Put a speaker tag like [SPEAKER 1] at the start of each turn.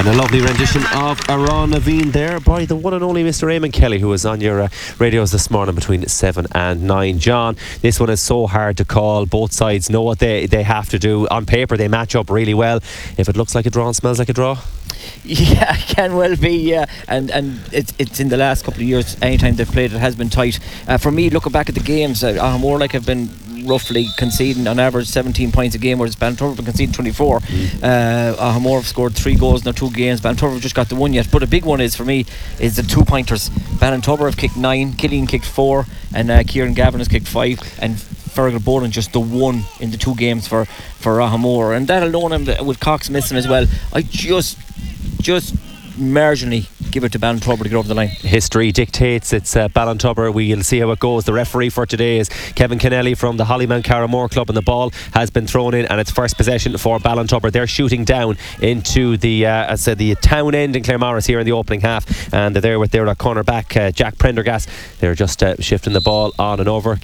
[SPEAKER 1] A lovely rendition of Aran Naveen there by the one and only Mr. Eamon Kelly, who was on your radios this morning between 7 and 9. John, this one is so hard to call. Both sides know what they have to do. On paper, they match up really well. If it looks like a draw and smells like a draw,
[SPEAKER 2] yeah, it can well be, yeah. And it's in the last couple of years, anytime they've played, it has been tight. For me, looking back at the games, Ahmorlike have been roughly conceding on average 17 points a game, whereas Ballintorf have been conceding 24. Ahmore have scored 3 goals in their 2 games. Ballintorf have just got the one yet, but a big one is for me is the 2-pointers. Ballintorf have kicked 9, Killian kicked 4, and Kieran Gavin has kicked 5, and Fergal Bowden just the 1 in the 2 games for Ahmore, and that alone, and with Cox missing as well, I just marginally give it to Ballintorf to get over the line.
[SPEAKER 1] History dictates it's Ballintorf. We'll see how it goes. The referee for today is Kevin Kennelly from the Hollyman Carramore Club, and the ball has been thrown in, and it's first possession for Ballintorf. They're shooting down into the the town end in Claremorris here in the opening half, and they're with their corner back Jack Prendergast. They're just shifting the ball on and over.